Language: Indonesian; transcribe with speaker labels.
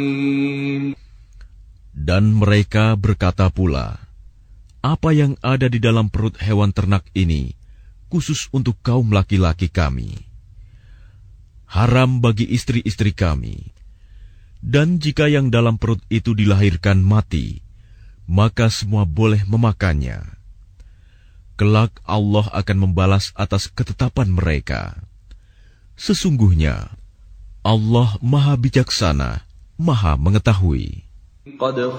Speaker 1: Dan mereka berkata pula, apa yang ada di dalam perut hewan ternak ini khusus untuk kaum laki-laki kami. Haram bagi istri-istri kami. Dan jika yang dalam perut itu dilahirkan mati, maka semua boleh memakannya. Kelak Allah akan membalas atas ketetapan mereka. Sesungguhnya Allah Maha Bijaksana, Maha Mengetahui.